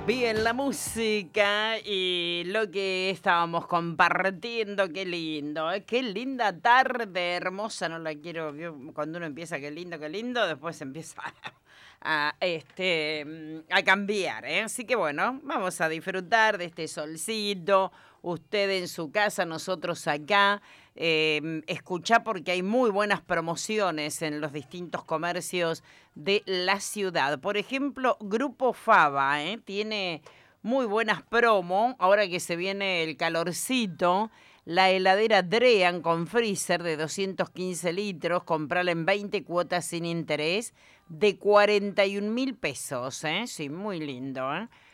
Bien, la música y lo que estábamos compartiendo, qué lindo, ¿eh? Qué linda tarde, hermosa, no la quiero, cuando uno empieza, qué lindo, después empieza a cambiar, ¿eh? Así que bueno, vamos a disfrutar de este solcito, usted en su casa, nosotros acá. Escuchá porque hay muy buenas promociones en los distintos comercios de la ciudad. Por ejemplo, Grupo Fava, tiene muy buenas promo. Ahora que se viene el calorcito, la heladera Drean con freezer de 215 litros, comprala en 20 cuotas sin interés de 41.000 pesos. Sí, muy lindo.